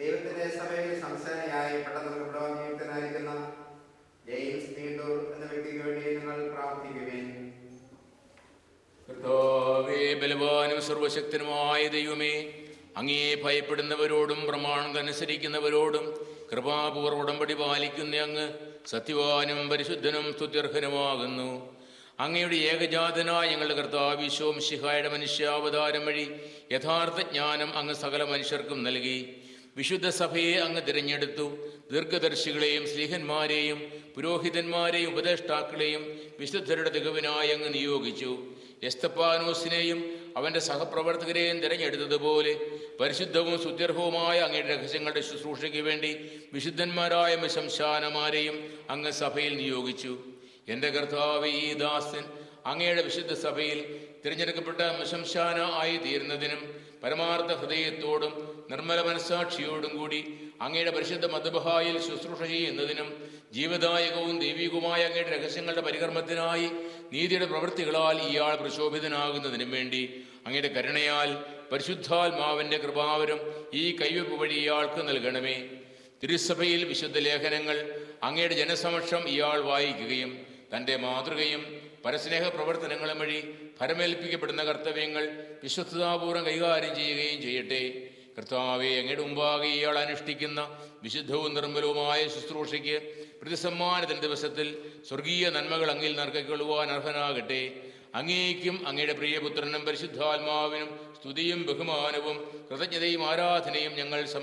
ദൈവത്തിന്റെ സഭയിൽ സംസ്ഥാനയായി പെട്ടെന്ന് നിയുക്തനായിരിക്കുന്ന ജെയിംസ് നീണ്ടൂർ എന്ന വ്യക്തിക്ക് വേണ്ടി നിങ്ങൾ പ്രാർത്ഥിക്കുവേൻ. കർത്താവേ, ബലവാനും സർവശക്തനുമായ ദൈവമേ, അങ്ങേ ഭയപ്പെടുന്നവരോടും പ്രമാണം അനുസരിക്കുന്നവരോടും കൃപാപൂർവ്വ ഉടമ്പടി പാലിക്കുന്ന അങ്ങ് സത്യവാനും പരിശുദ്ധനും സ്തുത്യർഹനുമാകുന്നു. അങ്ങയുടെ ഏകജാതനായ ഞങ്ങളുടെ കർത്താവ് ഈശോ മിശിഹായുടെ മനുഷ്യാവതാരം വഴി യഥാർത്ഥ ജ്ഞാനം അങ്ങ് സകല മനുഷ്യർക്കും നൽകി. വിശുദ്ധ സഭയെ അങ്ങ് തിരഞ്ഞെടുത്തു. ദീർഘദർശികളെയും സ്ലീഹന്മാരെയും പുരോഹിതന്മാരെയും ഉപദേഷ്ടാക്കളെയും വിശുദ്ധരുടെ തികവിനായി അങ്ങ് നിയോഗിച്ചു. എസ്തപ്പാനോസിനെയും അവൻ്റെ സഹപ്രവർത്തകരെയും തിരഞ്ഞെടുത്തതുപോലെ പരിശുദ്ധവും സുത്യർഹവുമായ അങ്ങയുടെ രഹസ്യങ്ങളുടെ ശുശ്രൂഷയ്ക്ക് വേണ്ടി വിശുദ്ധന്മാരായ ശംശാനമാരെയും അങ്ങ് സഭയിൽ നിയോഗിച്ചു. എൻ്റെ കർത്താവ്, ഈ ദാസൻ അങ്ങയുടെ വിശുദ്ധ സഭയിൽ തിരഞ്ഞെടുക്കപ്പെട്ട ശംശാന ആയി തീരുന്നതിനും പരമാർത്ഥ ഹൃദയത്തോടും നിർമ്മല മനസ്സാക്ഷിയോടും കൂടി അങ്ങയുടെ പരിശുദ്ധ മദ്ബഹായിൽ ശുശ്രൂഷ ചെയ്യുന്നതിനും ജീവദായകവും ദൈവികവുമായ അങ്ങയുടെ രഹസ്യങ്ങളുടെ പരികർമ്മത്തിനായി നീതിയുടെ പ്രവൃത്തികളാൽ ഇയാൾ പ്രശോഭിതനാകുന്നതിനും വേണ്ടി അങ്ങയുടെ കരുണയാൽ പരിശുദ്ധാത്മാവിൻ്റെ കൃപാവരം ഈ കൈവെപ്പ് വഴി ഇയാൾക്ക് നൽകണമേ. തിരുസഭയിൽ വിശുദ്ധ ലേഖനങ്ങൾ അങ്ങയുടെ ജനസമക്ഷം ഇയാൾ വായിക്കുകയും തൻ്റെ മാതൃകയും പരസ്നേഹ പ്രവർത്തനങ്ങളും വഴി ഫലമേൽപ്പിക്കപ്പെടുന്ന കർത്തവ്യങ്ങൾ വിശ്വസ്തതാപൂർവ്വം കൈകാര്യം ചെയ്യുകയും ചെയ്യട്ടെ. കർത്താവെ, അങ്ങയുടെ മുമ്പാകെ ഇയാൾ അനുഷ്ഠിക്കുന്ന വിശുദ്ധവും നിർമ്മലവുമായ ശുശ്രൂഷയ്ക്ക് പ്രതിസമ്മാനത്തിൻ്റെ ദിവസത്തിൽ സ്വർഗീയ നന്മകൾ അങ്ങിൽ നൽകിക്കൊള്ളുവാൻ അർഹനാകട്ടെ. അങ്ങേക്കും അങ്ങയുടെ പ്രിയപുത്രനും പരിശുദ്ധാത്മാവിനും സ്തുതിയും ബഹുമാനവും കൃതജ്ഞതയും ആരാധനയും ഞങ്ങൾ